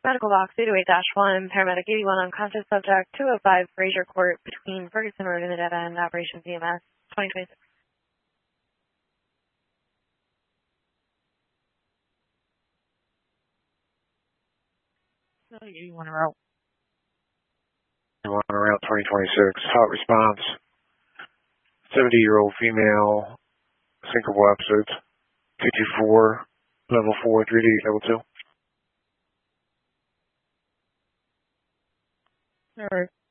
Medical box 808-1, paramedic 81, unconscious subject, 205 Frazier Court between Ferguson Road and the dead end, operations EMS, 2026. No, 81 route. 81 around 2026. Hot response. 70-year-old female, syncopal episodes. 224, level 4, 3D, level 2. All right.